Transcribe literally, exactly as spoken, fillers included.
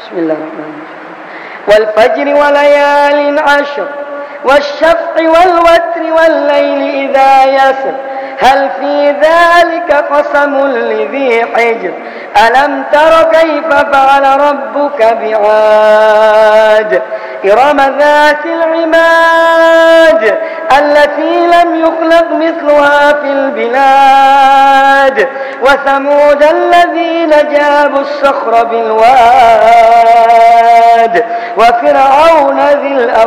بسم الله الرحمن الرحيم. والفجر وليال عشر والشفع والوتر والليل إذا يسر هل في ذلك قسم لذي حجر ألم تر كيف فعل ربك بعاد إرم ذات العماد التي لم يخلق مثلها في البلاد وثمود الذين جابوا الصخر بالواد وفرعون ذي الأوتاد